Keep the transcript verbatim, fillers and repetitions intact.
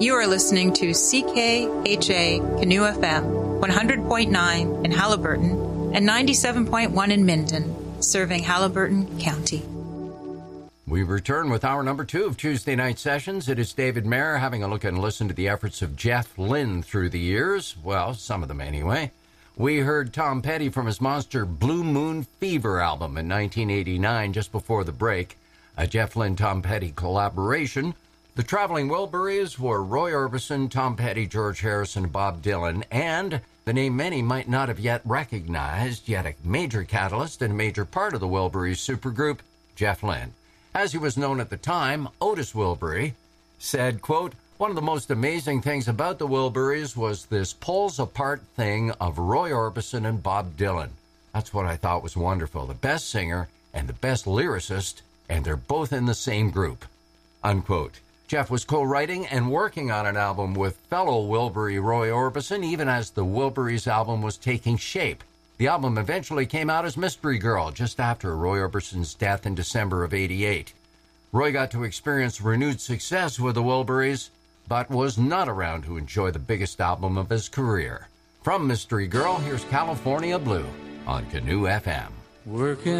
You are listening to C K H A Canoe F M, one hundred point nine in Haliburton and ninety-seven point one in Minden, serving Haliburton County. We return with hour number two of Tuesday Night Sessions. It is David Mayer having a look and listen to the efforts of Jeff Lynne through the years. Well, some of them anyway. We heard Tom Petty from his monster Blue Moon Fever album in nineteen eighty-nine, just before the break. A Jeff Lynne-Tom Petty collaboration. The Traveling Wilburys were Roy Orbison, Tom Petty, George Harrison, Bob Dylan, and the name many might not have yet recognized, yet a major catalyst and a major part of the Wilburys supergroup, Jeff Lynne. As he was known at the time, Otis Wilbury said, quote, "One of the most amazing things about the Wilburys was this pulls-apart thing of Roy Orbison and Bob Dylan. That's what I thought was wonderful. The best singer and the best lyricist, and they're both in the same group," unquote. Jeff was co-writing and working on an album with fellow Wilbury Roy Orbison, even as the Wilburys album was taking shape. The album eventually came out as Mystery Girl, just after Roy Orbison's death in December of eighty-eight. Roy got to experience renewed success with the Wilburys, but was not around to enjoy the biggest album of his career. From Mystery Girl, here's California Blue on Canoe F M. Working